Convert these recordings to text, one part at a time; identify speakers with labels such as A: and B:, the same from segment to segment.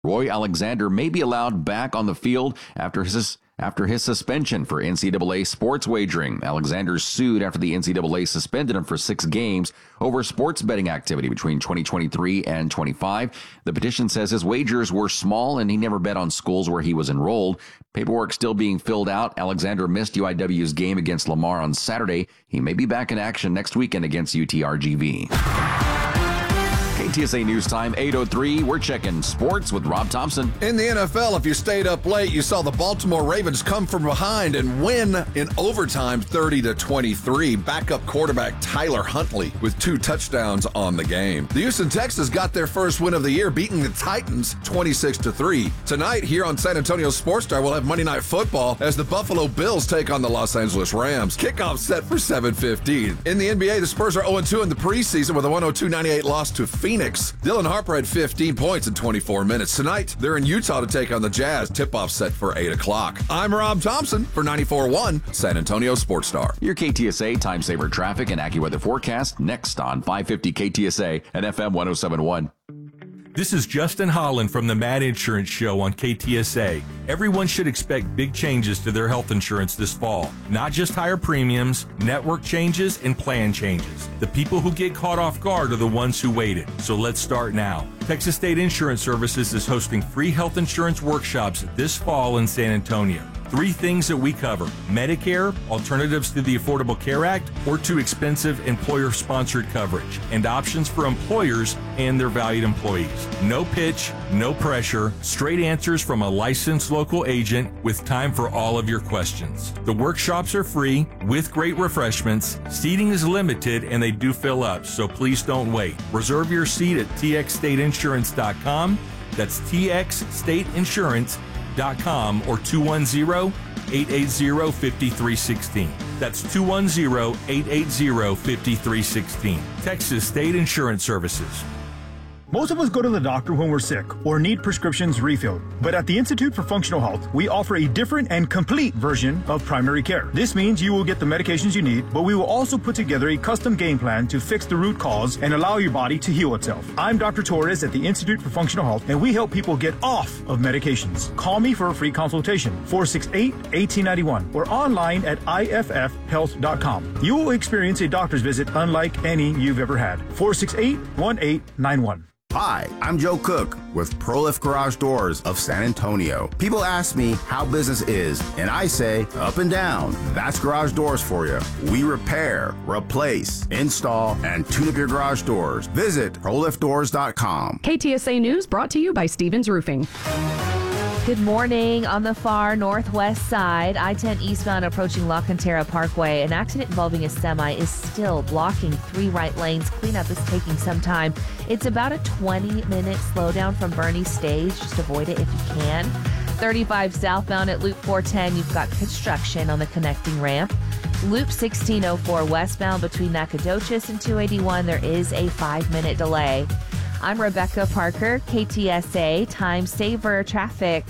A: Roy Alexander may be allowed back on the field after his suspension for NCAA sports wagering. Alexander sued after the NCAA suspended him for 6 games over sports betting activity between 2023 and 25. The petition says his wagers were small and he never bet on schools where he was enrolled. Paperwork still being filled out. Alexander missed UIW's game against Lamar on Saturday. He may be back in action next weekend against UTRGV. KTSA News Time, 8:03. We're checking sports with Rob Thompson.
B: In the NFL, if you stayed up late, you saw the Baltimore Ravens come from behind and win in overtime 30-23. Backup quarterback Tyler Huntley with 2 touchdowns on the game. The Houston Texans got their first win of the year, beating the Titans 26-3. Tonight, here on San Antonio Sports Star, we'll have Monday Night Football as the Buffalo Bills take on the Los Angeles Rams. Kickoff set for 7:15. In the NBA, the Spurs are 0-2 in the preseason with a 102-98 loss to Phoenix. Dylan Harper had 15 points in 24 minutes. Tonight, they're in Utah to take on the Jazz. Tip-off set for 8 o'clock. I'm Rob Thompson for 94.1 San Antonio Sports Star.
A: Your KTSA Time Saver traffic and AccuWeather forecast next on 550 KTSA and FM 107.1.
C: This is Justin Holland from the Mad Insurance Show on KTSA. Everyone should expect big changes to their health insurance this fall. Not just higher premiums, network changes, and plan changes. The people who get caught off guard are the ones who waited. So let's start now. Texas State Insurance Services is hosting free health insurance workshops this fall in San Antonio. 3 things that we cover: Medicare, alternatives to the Affordable Care Act, or too expensive employer-sponsored coverage, and options for employers and their valued employees. No pitch, no pressure, straight answers from a licensed local agent with time for all of your questions. The workshops are free with great refreshments. Seating is limited and they do fill up, so please don't wait. Reserve your seat at txstateinsurance.com. That's txstateinsurance.com or 210-880-5316. That's 210-880-5316. Texas State Insurance Services.
D: Most of us go to the doctor when we're sick or need prescriptions refilled. But at the Institute for Functional Health, we offer a different and complete version of primary care. This means you will get the medications you need, but we will also put together a custom game plan to fix the root cause and allow your body to heal itself. I'm Dr. Torres at the Institute for Functional Health, and we help people get off of medications. Call me for a free consultation, 468-1891, or online at iffhealth.com. You will experience a doctor's visit unlike any you've ever had. 468-1891.
E: Hi, I'm Joe Cook with ProLift Garage Doors of San Antonio. People ask me how business is, and I say up and down. That's garage doors for you. We repair, replace, install, and tune up your garage doors. Visit ProLiftDoors.com.
F: KTSA News brought to you by Stevens Roofing.
G: Good morning. On the far northwest side, I-10 eastbound approaching La Cantera Parkway, an accident involving a semi is still blocking 3 right lanes. Cleanup is taking some time. It's about a 20-minute slowdown from Bernie Stage. Just avoid it if you can. 35 southbound at Loop 410, you've got construction on the connecting ramp. Loop 1604 westbound between Nacogdoches and 281, there is a 5-minute delay. I'm Rebecca Parker, KTSA Time Saver Traffic.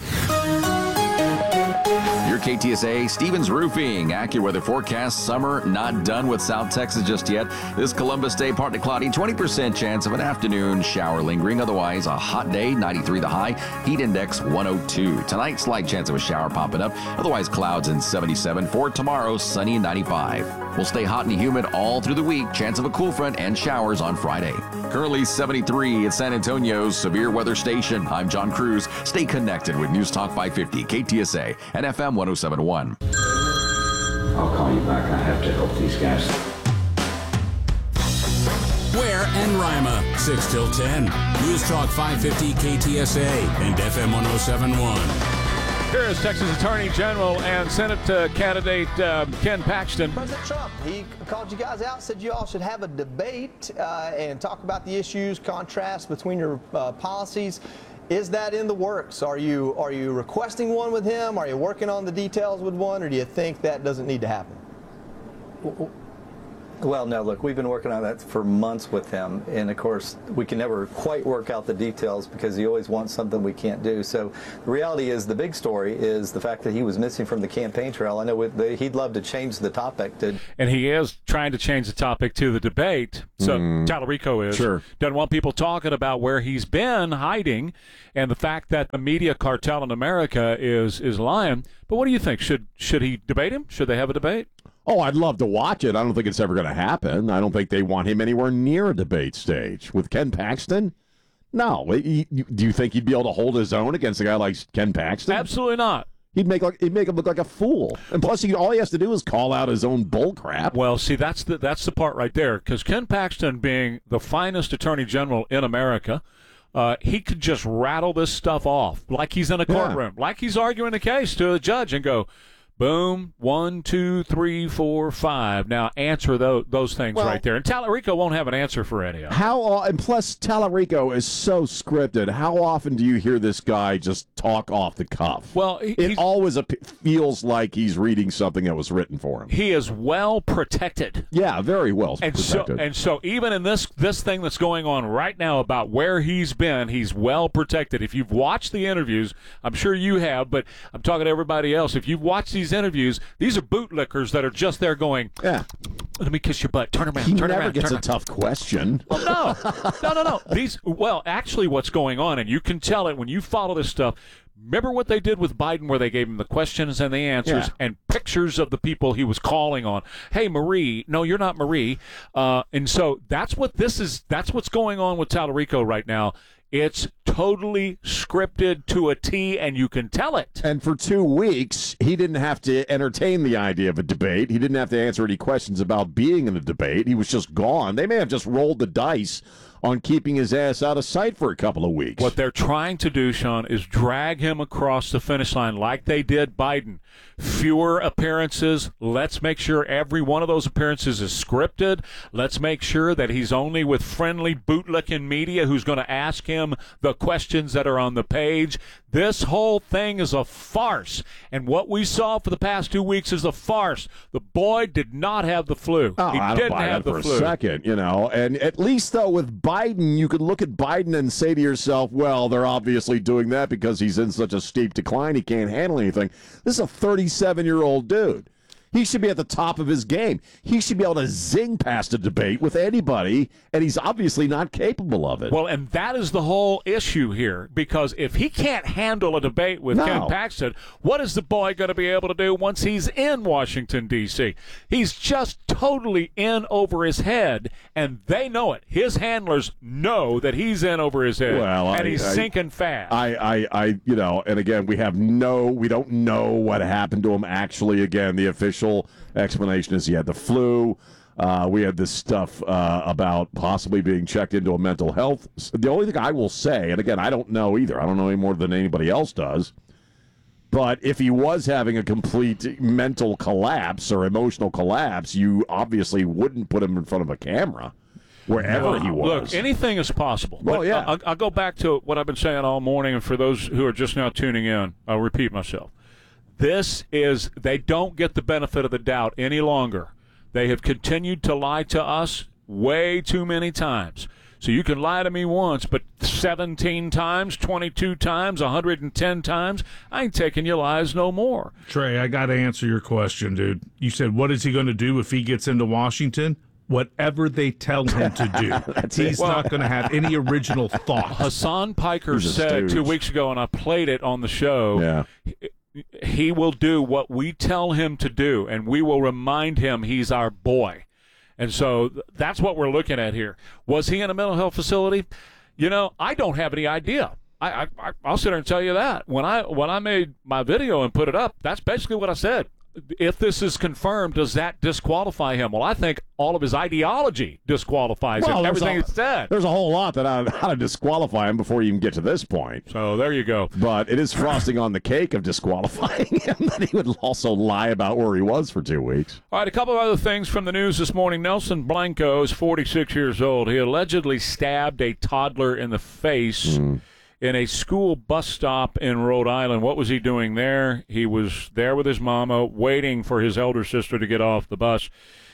A: Your KTSA Stevens Roofing AccuWeather forecast. Summer not done with South Texas just yet. This Columbus Day, partly cloudy, 20% chance of an afternoon shower lingering. Otherwise, a hot day, 93 the high. Heat index 102. Tonight, slight chance of a shower popping up. Otherwise, clouds and 77. For tomorrow, sunny and 95. We'll stay hot and humid all through the week. Chance of a cool front and showers on Friday. Currently 73 at San Antonio's severe weather station. I'm John Cruz. Stay connected with News Talk 550, KTSA, and FM 107.1.
H: I'll call you back. I have to help these guys.
I: Ware and Rima, 6 till 10. News Talk 550 KTSA and FM 107.1.
J: Here is Texas Attorney General and Senate candidate Ken Paxton.
K: President Trump, he called you guys out, said you all should have a debate and talk about the issues, contrast between your policies. Is that in the works? Are you requesting one with him? Are you working on the details with one, or do you think that doesn't need to happen?
L: Well, no, look, we've been working on that for months with him, and of course, we can never quite work out the details because he always wants something we can't do. So the reality is, the big story is the fact that he was missing from the campaign trail. I know he'd love to change the topic.
J: And he is trying to change the topic to the debate. So Tallarico is.
M: Sure.
J: Doesn't want people talking about where he's been hiding and the fact that the media cartel in America is lying. But what do you think? Should he debate him? Should they have a debate?
M: Oh, I'd love to watch it. I don't think it's ever going to happen. I don't think they want him anywhere near a debate stage. With Ken Paxton? No. Do you think he'd be able to hold his own against a guy like Ken Paxton?
J: Absolutely not.
M: He'd make him look like a fool. And plus, all he has to do is call out his own bull crap.
J: Well, see, that's the part right there. Because Ken Paxton, being the finest attorney general in America, he could just rattle this stuff off like he's in a courtroom, like he's arguing a case to a judge and go, boom, 1, 2, 3, 4, 5. Now answer those things right there. And Tallarico won't have an answer for any of them.
M: And plus, Tallarico is so scripted. How often do you hear this guy just talk off the cuff?
J: Well,
M: it always feels like he's reading something that was written for him.
J: He is well protected.
M: Yeah, very well protected.
J: So even in this thing that's going on right now about where he's been, he's well protected. If you've watched the interviews, I'm sure you have, but I'm talking to everybody else. If you've watched these interviews, these are bootlickers that are just there going, let me kiss your butt, turn around,
M: he
J: turn around.
M: He never gets a tough question.
J: Well, no. Actually what's going on, and you can tell it when you follow this stuff, remember what they did with Biden where they gave him the questions and the answers and pictures of the people he was calling on. Hey, Marie. No, you're not Marie. And so that's what this is. That's what's going on with Tallarico right now. It's totally scripted to a T, and you can tell it.
M: And for 2 weeks, he didn't have to entertain the idea of a debate. He didn't have to answer any questions about being in a debate. He was just gone. They may have just rolled the dice on keeping his ass out of sight for a couple of weeks.
J: What they're trying to do, Sean, is drag him across the finish line like they did Biden. Fewer appearances. Let's make sure every one of those appearances is scripted. Let's make sure that he's only with friendly bootlicking media who's going to ask him the questions that are on the page. This whole thing is a farce. And what we saw for the past 2 weeks is a farce. The boy did not have the flu.
M: Oh,
J: he
M: I don't
J: didn't
M: buy
J: have
M: that
J: the
M: for
J: flu.
M: a second, And at least, though, with Biden, you could look at Biden and say to yourself, well, they're obviously doing that because he's in such a steep decline, he can't handle anything. This is a 37-year-old dude. He should be at the top of his game. He should be able to zing past a debate with anybody, and he's obviously not capable of it.
J: Well, and that is the whole issue here, because if he can't handle a debate with Ken Paxton, what is the boy going to be able to do once he's in Washington, D.C.? He's just totally in over his head, and they know it. His handlers know that he's in over his head, and he's sinking fast.
M: And again, we don't know what happened to him actually. Again, the official explanation is he had the flu. We had this stuff about possibly being checked into a mental health. The only thing I will say, and again, I don't know either. I don't know any more than anybody else does. But if he was having a complete mental collapse or emotional collapse, you obviously wouldn't put him in front of a camera wherever he was.
J: Look, anything is possible.
M: Well,
J: but
M: yeah.
J: I'll go back to what I've been saying all morning, and for those who are just now tuning in, I'll repeat myself. They don't get the benefit of the doubt any longer. They have continued to lie to us way too many times. So you can lie to me once, but 17 times, 22 times, 110 times, I ain't taking your lies no more.
N: Trey, I got to answer your question, dude. You said, what is he going to do if he gets into Washington? Whatever they tell him to do. He's not going to have any original thoughts.
J: Hassan Piker said 2 weeks ago, and I played it on the show, he will do what we tell him to do, and we will remind him he's our boy. And so that's what we're looking at here. Was he in a mental health facility? I don't have any idea. I'll sit there and tell you that. When I made my video and put it up, that's basically what I said. If this is confirmed, does that disqualify him? Well, I think all of his ideology disqualifies him. Everything he said.
M: There's a whole lot that ought to disqualify him before you even get to this point.
J: So there you go.
M: But it is frosting on the cake of disqualifying him that he would also lie about where he was for 2 weeks.
J: All right, a couple of other things from the news this morning. Nelson Blanco is 46 years old. He allegedly stabbed a toddler in the face in a school bus stop in Rhode Island. What was he doing there? He was there with his mama, waiting for his elder sister to get off the bus.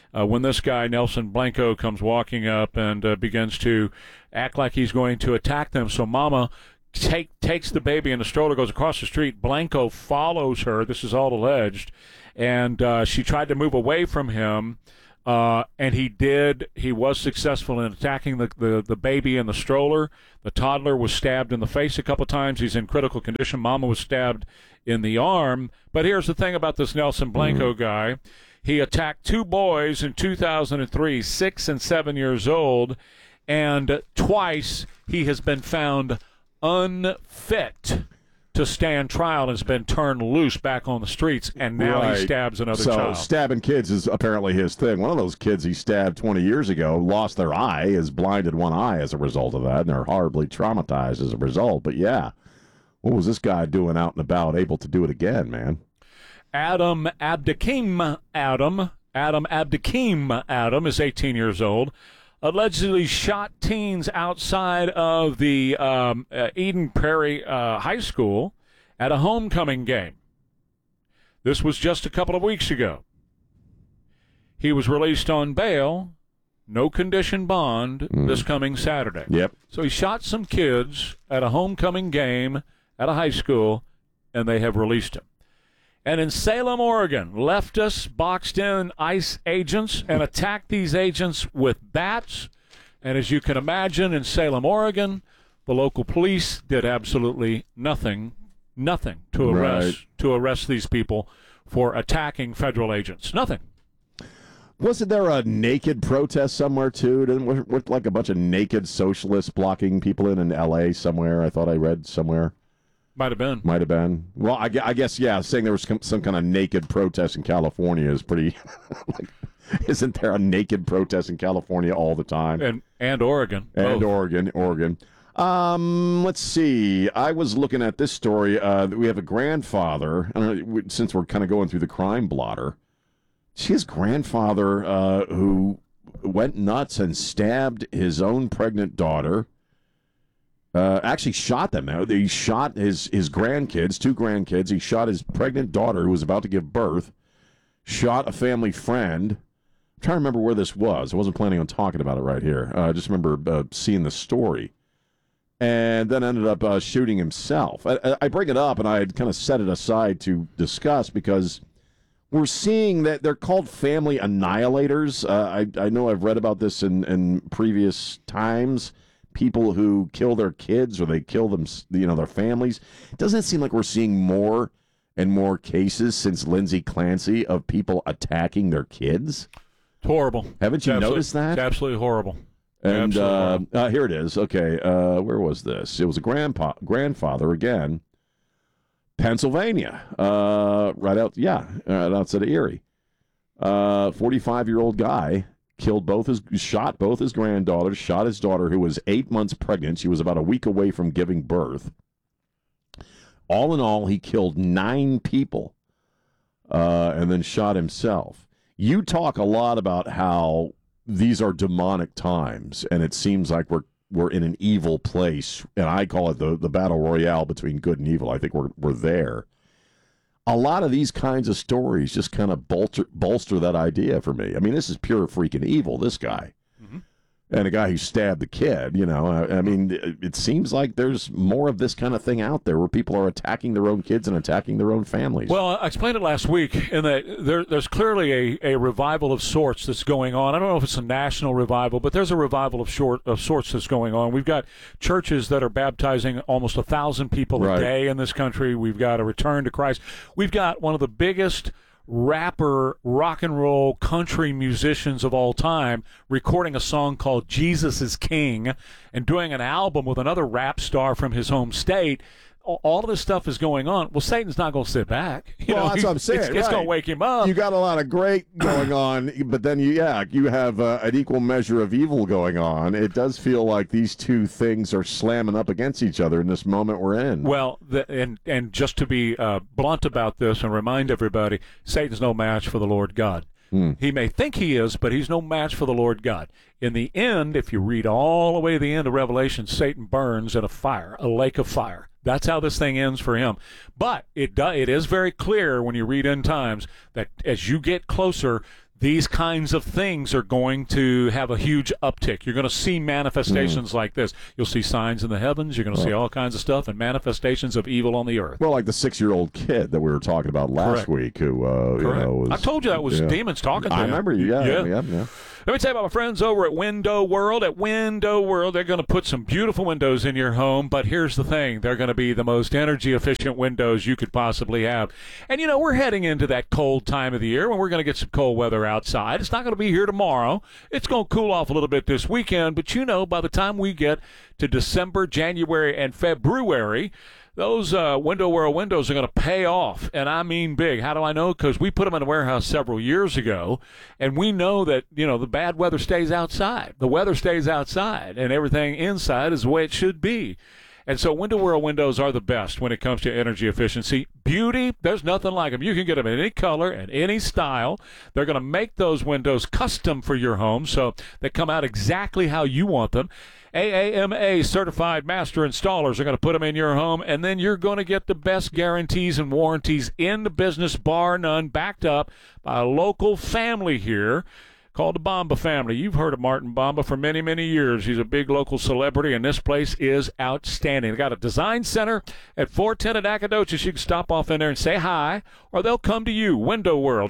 J: when this guy, Nelson Blanco, comes walking up and begins to act like he's going to attack them. So Mama takes the baby in the stroller, goes across the street. Blanco follows her. This is all alleged. And she tried to move away from him. And he did. He was successful in attacking the baby in the stroller. The toddler was stabbed in the face a couple times. He's in critical condition. Mama was stabbed in the arm. But here's the thing about this Nelson Blanco guy. He attacked 2 boys in 2003, 6 and 7 years old, and twice he has been found unfit to stand trial and has been turned loose back on the streets, and now he stabs another child.
M: So stabbing kids is apparently his thing. One of those kids he stabbed 20 years ago lost their eye, is blinded one eye as a result of that, and they're horribly traumatized as a result. But yeah, what was this guy doing out and about, able to do it again, man?
J: Adam Abdakim is 18 years old. Allegedly shot teens outside of the Eden Prairie High School at a homecoming game. This was just a couple of weeks ago. He was released on bail, no condition bond, this coming Saturday.
M: Yep.
J: So he shot some kids at a homecoming game at a high school, and they have released him. And in Salem, Oregon, leftists boxed in ICE agents and attacked these agents with bats. And as you can imagine, in Salem, Oregon, the local police did absolutely nothing to arrest these people for attacking federal agents. Nothing.
M: Wasn't there a naked protest somewhere, too? Didn't like a bunch of naked socialists blocking people in L.A. somewhere? I thought I read somewhere.
J: Might have been.
M: Well, I guess, yeah, saying there was some kind of naked protest in California is pretty, isn't there a naked protest in California all the time?
J: And Oregon.
M: And both. Oregon. Let's see. I was looking at this story. We have a grandfather, I don't know, since we're kind of going through the crime blotter, his grandfather who went nuts and stabbed his own pregnant daughter. Actually shot them. He shot his grandkids, 2 grandkids. He shot his pregnant daughter who was about to give birth, shot a family friend. I'm trying to remember where this was. I wasn't planning on talking about it right here. I just remember seeing the story. And then ended up shooting himself. I bring it up, and I had kind of set it aside to discuss because we're seeing that they're called family annihilators. I know I've read about this in previous times. People who kill their kids or they kill them, their families. Doesn't it seem like we're seeing more and more cases since Lindsay Clancy of people attacking their kids?
J: It's horrible.
M: Haven't you noticed that?
J: It's absolutely horrible.
M: And here it is. Okay, where was this? It was a grandfather again, Pennsylvania, right outside of Erie. 45-year-old guy. Shot both his granddaughters, shot his daughter who was 8 months pregnant. She was about a week away from giving birth. All in all, he killed 9 people and then shot himself. You talk a lot about how these are demonic times, and it seems like we're in an evil place, and I call it the battle royale between good and evil. I think we're there. A lot of these kinds of stories just kind of bolster that idea for me. I mean, this is pure freaking evil, this guy. Mm-hmm. And a guy who stabbed the kid, I mean, it seems like there's more of this kind of thing out there where people are attacking their own kids and attacking their own families.
J: Well, I explained it last week in that there's clearly a revival of sorts that's going on. I don't know if it's a national revival, but there's a revival of sorts that's going on. We've got churches that are baptizing almost 1,000 people a day in this country. We've got a return to Christ. We've got one of the biggest rapper, rock and roll, country musicians of all time recording a song called Jesus is King and doing an album with another rap star from his home state. All of this stuff is going on. Well, Satan's not going to sit back.
M: That's what I'm saying.
J: It's going to wake him up.
M: You got a lot of great going on, but then you have an equal measure of evil going on. It does feel like these two things are slamming up against each other in this moment we're in.
J: Well, and just to be blunt about this and remind everybody, Satan's no match for the Lord God. He may think he is, but he's no match for the Lord God. In the end, if you read all the way to the end of Revelation, Satan burns in a lake of fire. That's how this thing ends for him. But it is very clear when you read End Times that as you get closer, these kinds of things are going to have a huge uptick. You're going to see manifestations like this. You'll see signs in the heavens. You're going to see all kinds of stuff and manifestations of evil on the earth.
M: Well, like the 6-year-old kid that we were talking about last week who, was,
J: I told you that was demons talking to him.
M: I remember you. Yeah.
J: Let me tell you about my friends over at Window World. At Window World, they're going to put some beautiful windows in your home, but here's the thing. They're going to be the most energy-efficient windows you could possibly have. And, we're heading into that cold time of the year when we're going to get some cold weather outside. It's not going to be here tomorrow. It's going to cool off a little bit this weekend, but, by the time we get to December, January, and February, those Window World windows are going to pay off, and I mean big. How do I know? Because we put them in the warehouse several years ago, and we know that, the bad weather stays outside. The weather stays outside, and everything inside is the way it should be. And so Window World windows are the best when it comes to energy efficiency. Beauty, there's nothing like them. You can get them in any color and any style. They're going to make those windows custom for your home, so they come out exactly how you want them. AAMA certified master installers are going to put them in your home, and then you're going to get the best guarantees and warranties in the business, bar none, backed up by a local family here called the Bomba family. You've heard of Martin Bomba for many, many years. He's a big local celebrity, and this place is outstanding. They got a design center at 410 at Nacogdoches. You can stop off in there and say hi, or they'll come to you. Window World,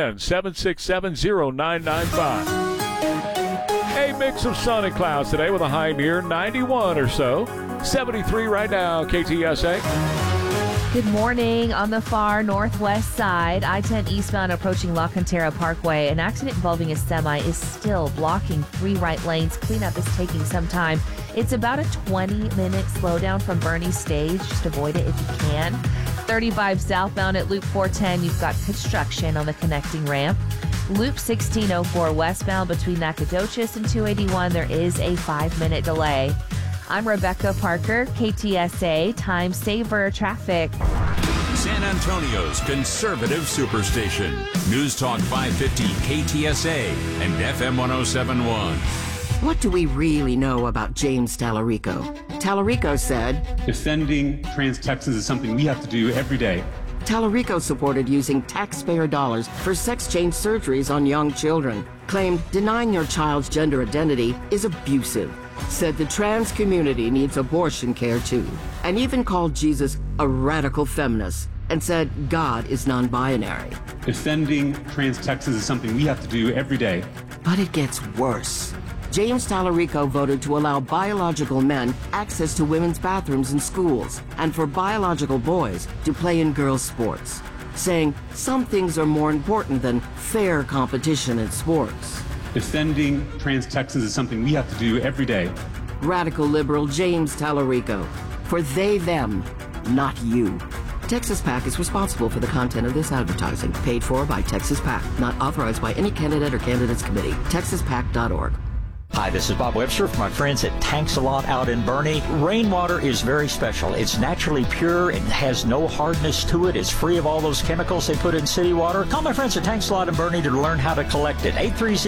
J: 210-767-0995. A mix of sun and clouds today with a high near 91 or so. 73 right now, KTSA.
G: Good morning. On the far northwest side, I-10 eastbound approaching La Cantera Parkway, an accident involving a semi is still blocking 3 right lanes. Cleanup is taking some time. It's about a 20-minute slowdown from Bernie Stage. Just avoid it if you can. 35 southbound at Loop 410, you've got construction on the connecting ramp. Loop 1604 westbound between Nacogdoches and 281, there is a 5-minute delay. I'm Rebecca Parker, KTSA Time Saver Traffic.
I: San Antonio's conservative superstation. News Talk 550 KTSA and FM 1071.
O: What do we really know about James Tallarico? Tallarico said,
P: defending trans Texans is something we have to do every day.
O: Tallarico supported using taxpayer dollars for sex change surgeries on young children, claimed denying your child's gender identity is abusive, said the trans community needs abortion care too, and even called Jesus a radical feminist, and said God is non-binary.
P: Defending trans Texans is something we have to do every day.
O: But it gets worse. James Tallarico voted to allow biological men access to women's bathrooms in schools and for biological boys to play in girls' sports, saying some things are more important than fair competition in sports.
P: Defending trans Texans is something we have to do every day.
O: Radical liberal James Tallarico. For they, them, not you. Texas PAC is responsible for the content of this advertising, paid for by Texas PAC, not authorized by any candidate or candidates committee. TexasPAC.org.
Q: Hi, this is Bob Webster from my friends at Tanks A Lot out in Bernie. Rainwater is very special. It's naturally pure. It has no hardness to it. It's free of all those chemicals they put in city water. Call my friends at Tanks A Lot in Bernie to learn how to collect it.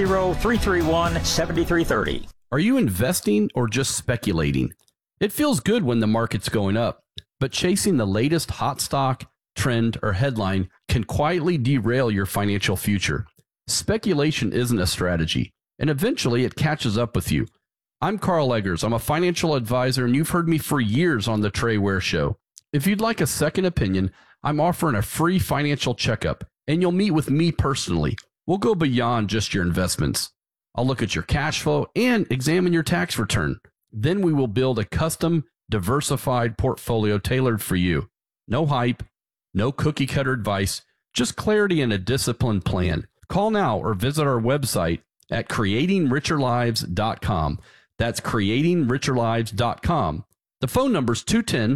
Q: 830-331-7330.
R: Are you investing or just speculating? It feels good when the market's going up, but chasing the latest hot stock, trend, or headline can quietly derail your financial future. Speculation isn't a strategy, and eventually it catches up with you. I'm Carl Eggers. I'm a financial advisor, and you've heard me for years on the Trey Ware Show. If you'd like a second opinion, I'm offering a free financial checkup, and you'll meet with me personally. We'll go beyond just your investments. I'll look at your cash flow and examine your tax return. Then we will build a custom, diversified portfolio tailored for you. No hype, no cookie-cutter advice, just clarity and a disciplined plan. Call now or visit our website at creatingricherlives.com. That's creatingricherlives.com. The phone number is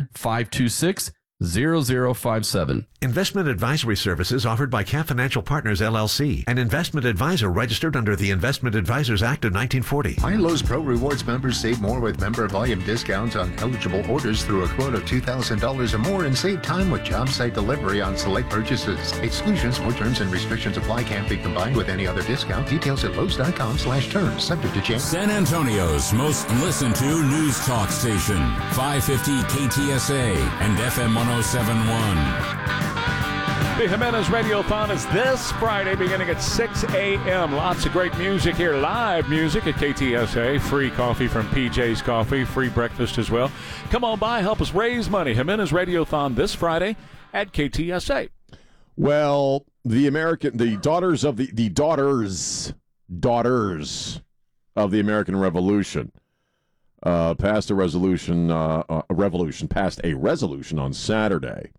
R: 210-526-0057.
S: Investment advisory services offered by Camp Financial Partners, LLC, an investment advisor registered under the Investment Advisors Act of 1940.
T: High Lows Pro Rewards members save more with member volume discounts on eligible orders through a quote of $2,000 or more and save time with job site delivery on select purchases. Exclusions or terms and restrictions apply. Can't be combined with any other discount. Details at Lowe's.com/terms. Subject to change.
I: San Antonio's most listened to news talk station. 550 KTSA and FM 1071.
J: The Jimenez Radiothon is this Friday beginning at 6 a.m. Lots of great music here. Live music at KTSA. Free coffee from PJ's Coffee. Free breakfast as well. Come on by. Help us raise money. Jimenez Radiothon this Friday at KTSA.
M: Well, the daughters of the daughters of the American Revolution passed a resolution on Saturday